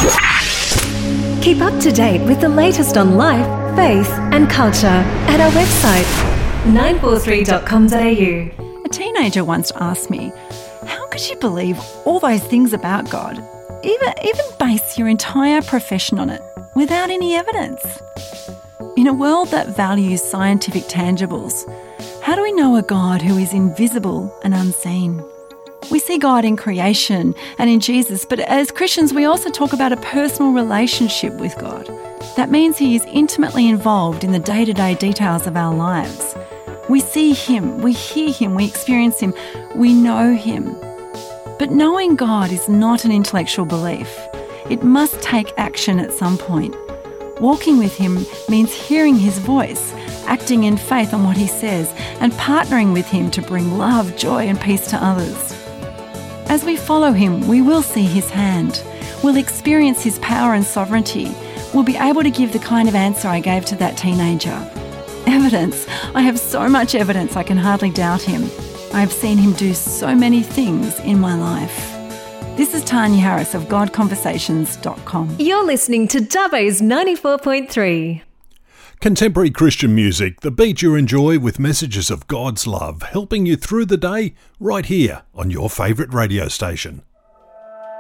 Keep up to date with the latest on life, faith and culture at our website 943.com.au. A teenager once asked me, how could you believe all those things about God, even base your entire profession on it, without any evidence? In a world that values scientific tangibles, how do we know a God who is invisible and unseen? We see God in creation and in Jesus, but as Christians we also talk about a personal relationship with God. That means He is intimately involved in the day-to-day details of our lives. We see Him, we hear Him, we experience Him, we know Him. But knowing God is not an intellectual belief. It must take action at some point. Walking with Him means hearing His voice, acting in faith on what He says, and partnering with Him to bring love, joy and peace to others. As we follow Him, we will see His hand. We'll experience His power and sovereignty. We'll be able to give the kind of answer I gave to that teenager. Evidence. I have so much evidence I can hardly doubt Him. I have seen Him do so many things in my life. This is Tanya Harris of GodConversations.com. You're listening to Dubbo's 94.3. Contemporary Christian music, the beat you enjoy with messages of God's love, helping you through the day right here on your favourite radio station.